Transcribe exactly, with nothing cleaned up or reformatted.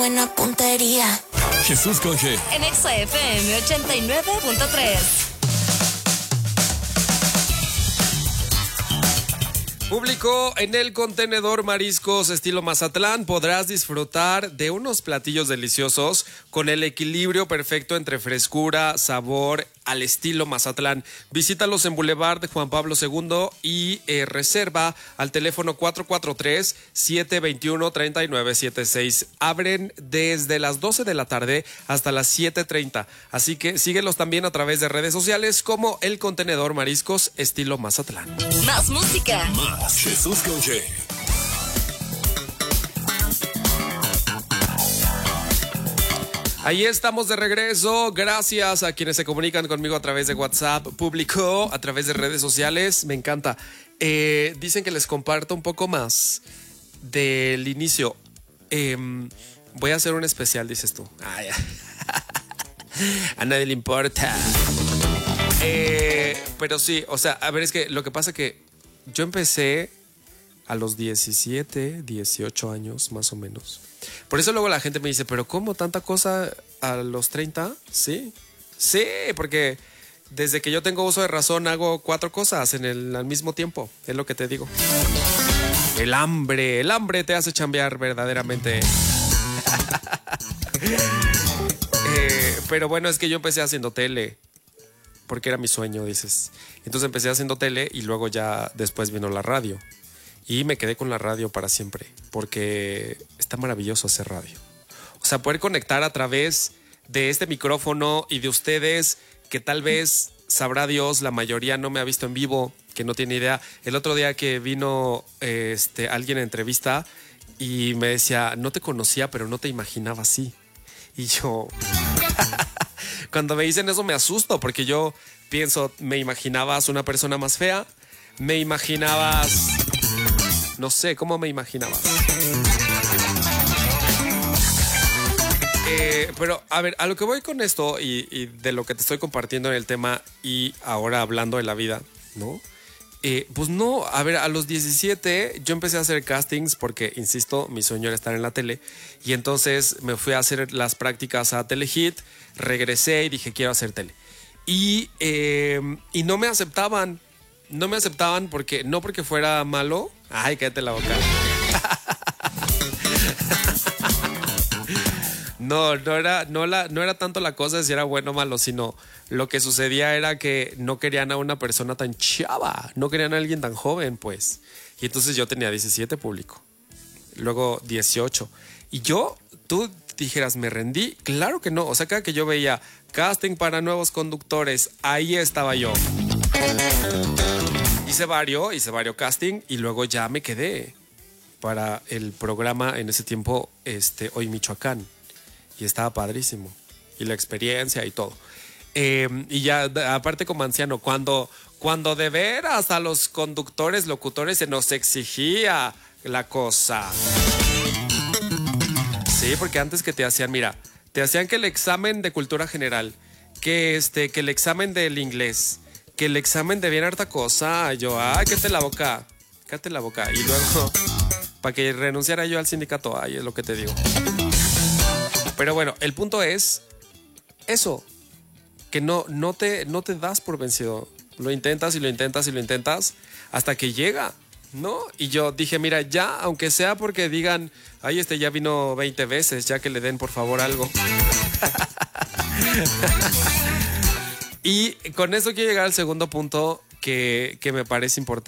buena puntería. Jesús con G. En Exa F M ochenta y nueve punto tres. Público, en el contenedor Mariscos estilo Mazatlán podrás disfrutar de unos platillos deliciosos con el equilibrio perfecto entre frescura, sabor, al estilo Mazatlán. Visítalos en Boulevard de Juan Pablo segundo y eh, reserva al teléfono cuatro cuatro tres, siete dos uno, tres nueve siete seis. Abren desde las doce de la tarde hasta las siete treinta. Así que síguelos también a través de redes sociales como el contenedor Mariscos estilo Mazatlán. Más música. Más Jesús con G. Ahí estamos de regreso. Gracias a quienes se comunican conmigo a través de WhatsApp público, a través de redes sociales. Me encanta. Eh, dicen que les comparto un poco más del inicio. Eh, voy a hacer un especial, dices tú. Ay, a nadie le importa. Eh, pero sí, o sea, a ver, es que lo que pasa que yo empecé a los diecisiete, dieciocho años más o menos. Por eso luego la gente me dice, ¿pero cómo tanta cosa a los treinta? Sí, sí, porque desde que yo tengo uso de razón hago cuatro cosas en el, al mismo tiempo, es lo que te digo. El hambre, el hambre te hace chambear verdaderamente. eh, pero bueno, es que yo empecé haciendo tele, porque era mi sueño, dices. Entonces empecé haciendo tele y luego ya después vino la radio. Y me quedé con la radio para siempre, porque está maravilloso hacer radio. O sea, poder conectar a través de este micrófono y de ustedes, que tal vez, sabrá Dios, la mayoría no me ha visto en vivo, que no tiene idea. El otro día que vino este, alguien en entrevista y me decía, no te conocía, pero no te imaginaba así. Y yo, cuando me dicen eso me asusto, porque yo pienso, me imaginabas una persona más fea, me imaginabas... No sé, ¿cómo me imaginabas? Eh, pero, a ver, a lo que voy con esto y, y de lo que te estoy compartiendo en el tema y ahora hablando de la vida, ¿no? Eh, pues no, a ver, a los diecisiete yo empecé a hacer castings porque, insisto, mi sueño era estar en la tele. Y entonces me fui a hacer las prácticas a Telehit, regresé y dije, quiero hacer tele. Y, eh, y no me aceptaban. No me aceptaban porque, no porque fuera malo. Ay, cállate la boca. No, no era, no, la, no era tanto la cosa de si era bueno o malo, sino lo que sucedía era que no querían a una persona tan chava, no querían a alguien tan joven, pues. Y entonces yo tenía diecisiete, público, luego dieciocho. Y yo, tú dijeras, ¿me rendí? Claro que no. O sea, cada que yo veía casting para nuevos conductores, ahí estaba yo. Hice varios, hice varios casting y luego ya me quedé para el programa en ese tiempo, este, Hoy Michoacán. Y estaba padrísimo. Y la experiencia y todo. Eh, y ya, aparte como anciano, cuando, cuando de veras a los conductores, locutores se nos exigía la cosa. Sí, porque antes que te hacían, mira, te hacían que el examen de cultura general, que, este, que el examen del inglés, que el examen de bien harta cosa. Yo, ay, cállate la boca, cállate la boca. Y luego, para que renunciara yo al sindicato, ay, es lo que te digo. Pero bueno, el punto es eso, que no, no, te, no te das por vencido. Lo intentas y lo intentas y lo intentas hasta que llega, ¿no? Y yo dije, mira, ya, aunque sea porque digan, ay, este ya vino veinte veces, ya que le den por favor algo. Y con eso quiero llegar al segundo punto que, que me parece importante.